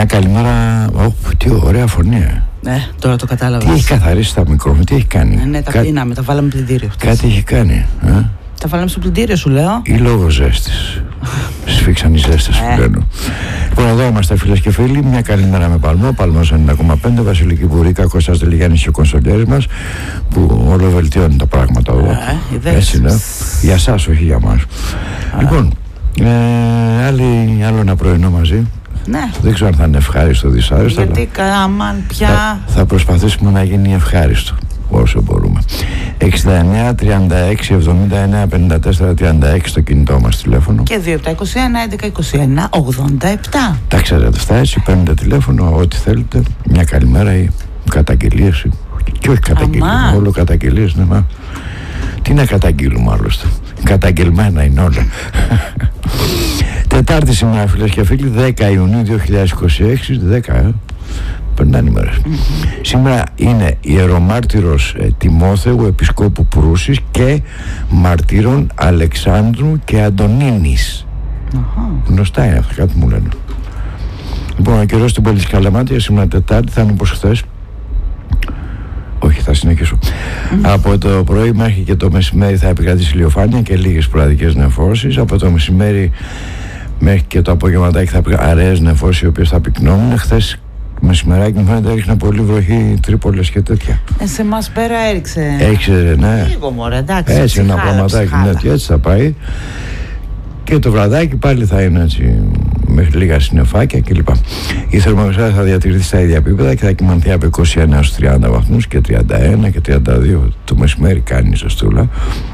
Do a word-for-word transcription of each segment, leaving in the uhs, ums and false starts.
Μια καλημέρα. Ωπ, τι ωραία φωνή. Ε. Ναι, τώρα το κατάλαβα. Τι έχει καθαρίσει τα μικρόφωνα, τι έχει κάνει. Ναι, ναι, τα Κά... πίναμε, τα βάλαμε πλυντήριο. Κάτι έχει κάνει. Ε? Τα βάλαμε στο πλυντήριο, σου λέω. Ή λόγω ζέστης. Σφίξαν οι ζέστες που λένε. Λοιπόν, εδώ είμαστε φίλες και φίλοι. Μια καλημέρα με Παλμό. Παλμός ενενήντα κόμμα πέντε, Βασιλική Βουρίκα, Κώστας Δελιγιάννης και ο κονσολιέρης μας. Που όλο βελτιώνει τα πράγματα εδώ. Ε, Έτσι, ναι. Για εσάς, όχι για μας. Α. Λοιπόν, ε, άλλη, άλλο ένα πρωινό μαζί. Ναι. Δεν ξέρω αν θα είναι ευχάριστο, δυσάρεστο. Γιατί καμάν πια. Θα, θα προσπαθήσουμε να γίνει ευχάριστο όσο μπορούμε. εξήντα εννέα τριάντα έξι εβδομήντα εννέα πενήντα τέσσερα τριάντα έξι το κινητό μας τηλέφωνο. Και δύο επτά είκοσι ένα έντεκα είκοσι ένα ογδόντα επτά. Τα ξέρετε αυτά, έτσι παίρνετε τηλέφωνο, ό,τι θέλετε. Μια καλημέρα ή καταγγελίες. Και όχι καταγγελίες, όλο καταγγελίες. Ναι, μα. Τι να καταγγείλουμε άλλωστε. Καταγγελμένα είναι όλα. Τετάρτη σήμερα φίλες και φίλοι, δέκα Ιουνίου δύο χιλιάδες είκοσι έξι, δέκα, ε. Περνάνε ημέρες. Mm-hmm. Σήμερα είναι ιερομάρτυρος ε, Τιμόθεου, επισκόπου Προύσης και μαρτύρων Αλεξάνδρου και Αντωνίνης. Uh-huh. Γνωστά είναι αυτά, κάτι μου λένε. Λοιπόν, ο καιρός στην πόλη της Καλαμάτιας σήμερα Τετάρτη θα είναι όπως χθες. Όχι, θα συνεχίσω. Mm. Από το πρωί μέχρι και το μεσημέρι θα επικρατήσει ηλιοφάνεια και λίγες σποραδικές νεφώσεις. Από το μεσημέρι μέχρι και το απογευματάκι θα πει αραιές νεφώσεις οι οποίες θα πυκνώνουν. Χθες μεσημεράκι μου φαίνεται έριχνε πολύ βροχή, Τρίπολες και τέτοια. Ε, σε μας πέρα έριξε. Έριξε, ναι. Λίγο μωρέ, εντάξει. Έτσι ένα πραγματάκι, ναι, έτσι θα πάει. Και το βραδάκι πάλι θα είναι έτσι μέχρι λίγα συννεφάκια κλπ. Η θερμοκρασία θα διατηρηθεί στα ίδια επίπεδα και θα κοιμανθεί από είκοσι ένα έως τριάντα βαθμούς και τριάντα ένα και τριάντα δύο το μεσημέρι κάνει ζεστούλα.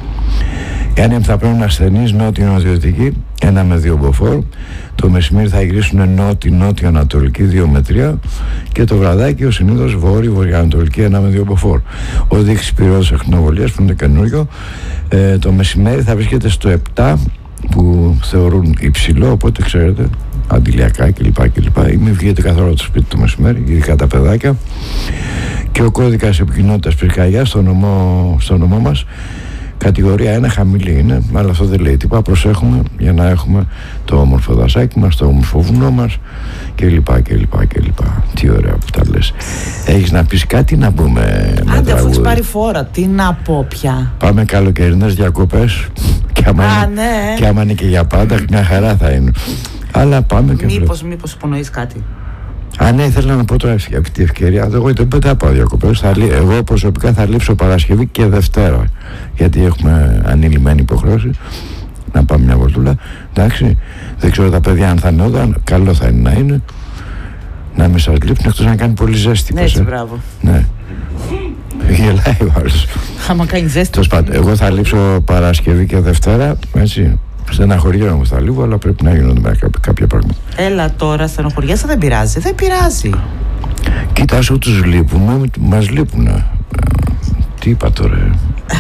Εάν θα πρέπει να ασθενείς νότιο-νοτιοδυτική, ένα με δύο μποφόρ. Το μεσημέρι θα γυρίσουν νότιο-νότιο-ανατολική δύο με τρία και το βραδάκι ο συνήθως βόρειο-βορειοανατολική ένα με δύο μποφόρ. Ο δείκτης πυριώδους ακτινοβολίας που είναι καινούριο, ε, το μεσημέρι θα βρίσκεται στο επτά που θεωρούν υψηλό, οπότε ξέρετε, αντιλιακά κλπ. κλπ. Ή μην βγείτε καθόλου από το σπίτι το μεσημέρι, ειδικά τα παιδάκια. Και ο κώδικας επικοινότητας πυρκαγιάς στο νομό, στο νομό μας κατηγορία ένα χαμηλή είναι, αλλά αυτό δεν λέει τίποτα. Προσέχουμε για να έχουμε το όμορφο δασάκι μας, το όμορφο βουνό μας κλπ. κλπ, κλπ. Τι ωραία που τα λες. Έχεις να πεις κάτι να πούμε? Άντε, αφού έχεις πάρει φόρα, τι να πω πια. Πάμε καλοκαιρινές διακοπές. Και άμα, Α, είναι, ναι. και άμα είναι και για πάντα, μια χαρά θα είναι. Αλλά πάμε και Μήπως, μήπως υπονοείς κάτι? Α, ναι, ήθελα να πω τώρα αυτή τη ευκαιρία. Εγώ δεν θα πάω διακοπές. Εγώ προσωπικά θα λείψω Παρασκευή και Δευτέρα. Γιατί έχουμε ανηλυμένη υποχρέωση να πάμε μια βολτούλα. Εντάξει, δεν ξέρω τα παιδιά αν θα είναι εδώ. Καλό θα είναι να είναι. Να μην σας λείψουν εκτός να κάνει πολύ ζέστη. Ναι, έτσι, μπράβο. Ναι. Γελάει ο άλλος. Άμα κάνει ζέστη. Εγώ θα λείψω Παρασκευή και Δευτέρα. Έτσι. Στεναχωριέμαι όμως θα λίγο, αλλά πρέπει να γίνονται με κάποια πράγματα. Έλα τώρα, στεναχωριέσαι, δεν πειράζει. Δεν πειράζει. Κοίτα, όσο τους λείπουμε, μας λείπουνε. Τι είπα τώρα?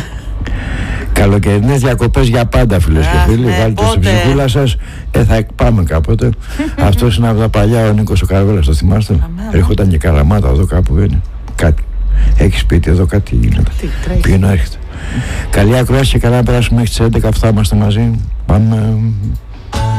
Καλοκαιρινές διακοπές για πάντα, φίλες και φίλοι. Ναι, βάλτε στην ψυχούλα σας. Ε, θα πάμε κάποτε. Αυτός είναι από τα παλιά, ο Νίκος ο Καρβέλας, το θυμάστε? Έρχονταν και Καλαμάτα εδώ κάπου είναι. Κάτι. Έχει σπίτι εδώ, κάτι γίνεται. Ποιο να έρχεται. Καλή ακρόαση και καλά να περάσουμε μέχρι τις έντεκα που θα είμαστε μαζί. Πάμε.